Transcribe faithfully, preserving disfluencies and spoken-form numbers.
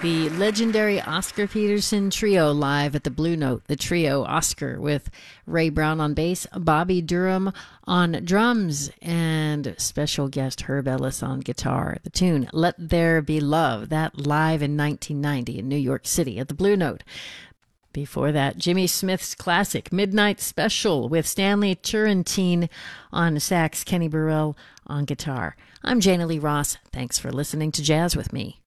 The legendary Oscar Peterson Trio live at the Blue Note. The trio, Oscar, with Ray Brown on bass, Bobby Durham on drums, and special guest Herb Ellis on guitar. The tune, Let There Be Love, that live in nineteen ninety in New York City at the Blue Note. Before that, Jimmy Smith's classic Midnight Special with Stanley Turrentine on sax, Kenny Burrell on guitar. I'm Jana Lee Ross. Thanks for listening to Jazz with Me.